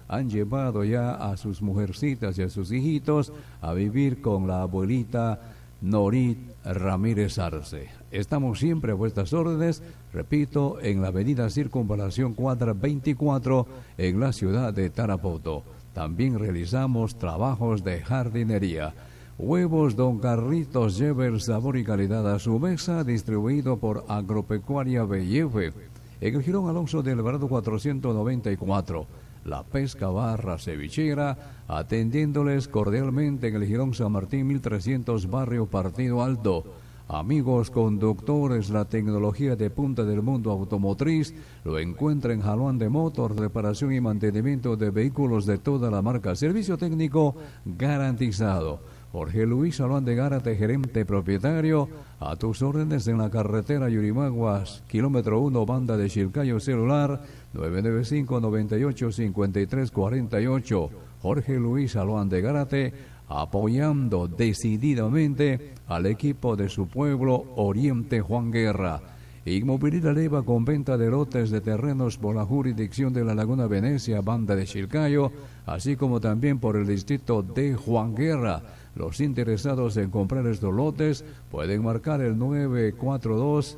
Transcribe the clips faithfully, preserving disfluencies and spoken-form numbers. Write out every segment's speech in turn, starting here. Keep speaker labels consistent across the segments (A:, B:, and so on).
A: han llevado ya a sus mujercitas y a sus hijitos a vivir con la abuelita Norit Ramírez Arce. Estamos siempre a vuestras órdenes, repito, en la avenida Circunvalación Cuadra veinticuatro en la ciudad de Tarapoto. También realizamos trabajos de jardinería. Huevos Don Carlitos lleva el sabor y calidad a su mesa, distribuido por Agropecuaria B I F. En el Jirón Alonso del Alvarado cuatrocientos noventa y cuatro, La Pesca Barra Cevichera, atendiéndoles cordialmente en el Jirón San Martín mil trescientos, Barrio Partido Alto. Amigos conductores, la tecnología de punta del mundo automotriz lo encuentra en Jaluán de Motor, reparación y mantenimiento de vehículos de toda la marca, servicio técnico garantizado. Jorge Luis Alban de Gárate, gerente propietario, a tus órdenes en la carretera Yurimaguas, kilómetro uno, banda de Chilcayo, celular nueve nueve cinco, nueve ocho, cinco tres cuatro ocho. Jorge Luis Alban de Gárate, apoyando decididamente al equipo de su pueblo, Oriente Juan Guerra. Inmobiliaria Leva, con venta de lotes de terrenos por la jurisdicción de la Laguna Venecia, banda de Chilcayo, así como también por el distrito de Juan Guerra. Los interesados en comprar estos lotes pueden marcar el nueve cuatro dos,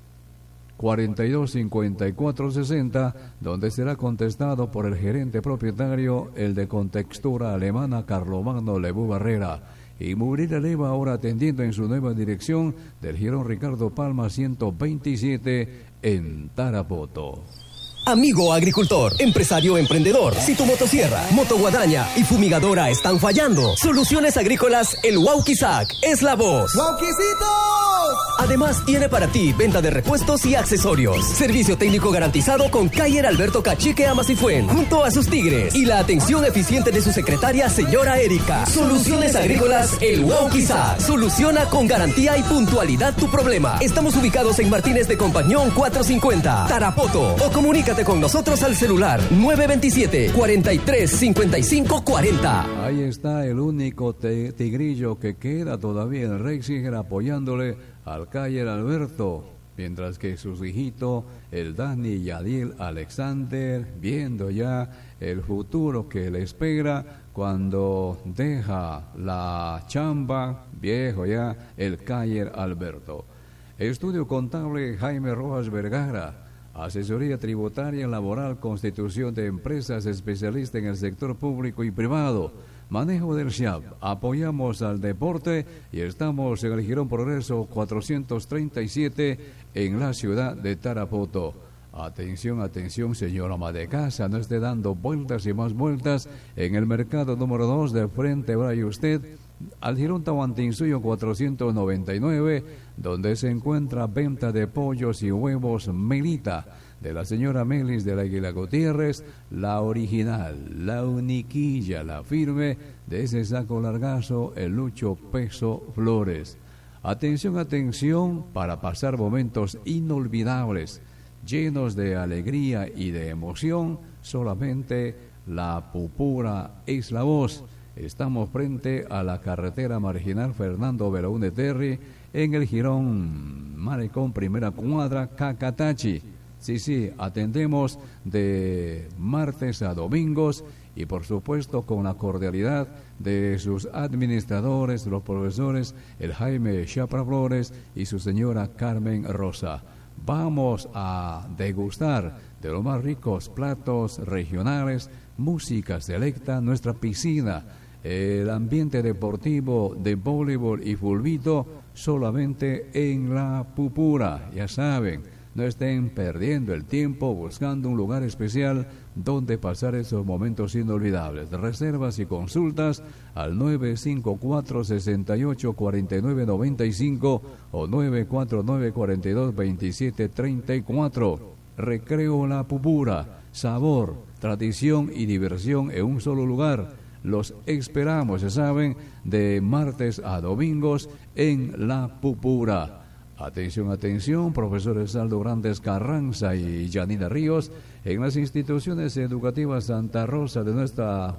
A: cuatro dos cinco cuatro seis cero, donde será contestado por el gerente propietario, el de contextura alemana, Carlomagno Lebú Barrera. Inmobiliaria Leva, ahora atendiendo en su nueva dirección del Jirón Ricardo Palma ciento veintisiete en Tarapoto.
B: Amigo agricultor, empresario emprendedor, si tu motosierra, motoguadaña y fumigadora están fallando, Soluciones Agrícolas El Wauquizac es la voz.
C: ¡Wauquicitos!
B: Además tiene para ti venta de repuestos y accesorios, servicio técnico garantizado con Cayer Alberto Cachique Amasifuen, junto a sus tigres, y la atención eficiente de su secretaria, señora Erika. Soluciones Agrícolas El Wauquizac soluciona con garantía y puntualidad tu problema. Estamos ubicados en Martínez de Compañón cuatrocientos cincuenta, Tarapoto, o comunica con nosotros al celular nueve dos siete, cuatro tres, cinco cinco cuatro cero.
A: Ahí está el único te tigrillo que queda todavía en Rexiger, apoyándole al Cayer Alberto, mientras que sus hijitos, el Dani y Yadiel Alexander, viendo ya el futuro que le espera cuando deja la chamba, viejo ya, el Cayer Alberto. Estudio contable Jaime Rojas Vergara. Asesoría tributaria, laboral, constitución de empresas, especialista en el sector público y privado. Manejo del S H A P. Apoyamos al deporte y estamos en el Jirón Progreso cuatrocientos treinta y siete en la ciudad de Tarapoto. Atención, atención, señora ama de casa, no esté dando vueltas y más vueltas en el mercado número dos, de frente vaya usted al Jirón Tahuantinsuyo cuatrocientos noventa y nueve, donde se encuentra venta de pollos y huevos Melita, de la señora Melis de la Águila Gutiérrez, la original, la uniquilla, la firme, de ese saco largazo, el Lucho Peso Flores. Atención, atención, para pasar momentos inolvidables, llenos de alegría y de emoción, solamente la Pupura es la voz. Estamos frente a la carretera marginal Fernando Belaúnde Terry, en el Jirón Malecón, primera cuadra, Cacatachi. Sí, sí, atendemos de martes a domingos y por supuesto con la cordialidad de sus administradores, los profesores, el Jaime Chapra Flores y su señora Carmen Rosa. Vamos a degustar de los más ricos platos regionales, música selecta, nuestra piscina, el ambiente deportivo de voleibol y fulbito solamente en la Pupura. Ya saben, no estén perdiendo el tiempo buscando un lugar especial donde pasar esos momentos inolvidables. Reservas y consultas al nueve cinco cuatro, seis ocho, cuatro nueve nueve cinco o nueve cuatro nueve, cuatro dos, dos siete tres cuatro. Recreo La Pupura, sabor, tradición y diversión en un solo lugar. Los esperamos, se saben, de martes a domingos en La Pupura. Atención, atención, profesores Aldo Grandes Carranza y Yanina Ríos, en las instituciones educativas Santa Rosa de nuestra,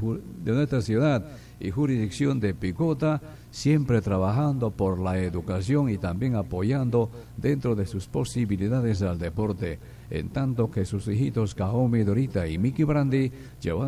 A: de nuestra ciudad y jurisdicción de Picota, siempre trabajando por la educación y también apoyando dentro de sus posibilidades al deporte, en tanto que sus hijitos Kaomi, Dorita y Mickey Brandy llevan